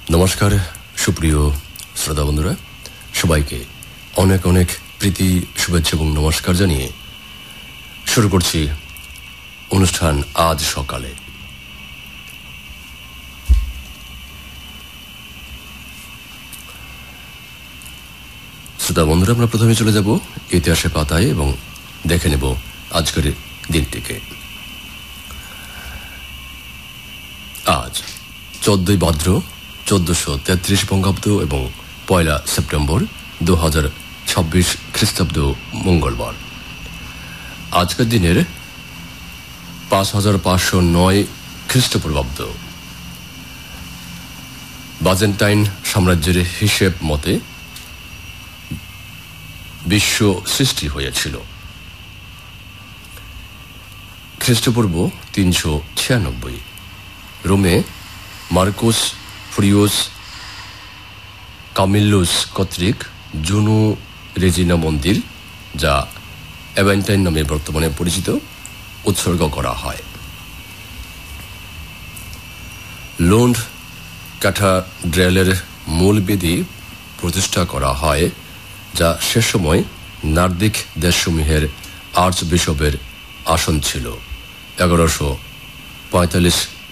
নমস্কার সুপ্রিয় শ্রোতা বন্ধুরা, সবাইকে অনেক অনেক প্রীতি, শুভেচ্ছা এবং নমস্কার জানিয়ে শুরু করছি অনুষ্ঠান আজ সকালে। শ্রোতা বন্ধুরা, আমরা প্রথমে চলে যাব ইতিহাসের পাতায় এবং দেখে নেব আজকের দিনটিকে। আজ 14 ভাদ্র 1433 বঙ্গাব্দ এবং 1 সেপ্টেম্বর 2026 খ্রিস্টাব্দ মঙ্গলবার। আজকের দিনের 5509 খ্রিস্টপূর্বাব্দ বাইজেন্টাইন সাম্রাজ্যের হিসেব মতে বিশ্ব সৃষ্টি হয়েছিল খ্রিস্টপূর্ব 396। রোমে মার্কুস ফুরিয়াস কামিল্লুস কর্তৃক জুনো রেজিনা মন্দির, যা অ্যাভেন্টাইন নামে বর্তমানে পরিচিত, উৎসর্গ করা হয়। লোন্ড ক্যাথাড্রালের মূল বেদি প্রতিষ্ঠা করা হয়, যা সে সময় নার্দিক দেশসমূহের আর্চ বিশপের আসন ছিল। 1145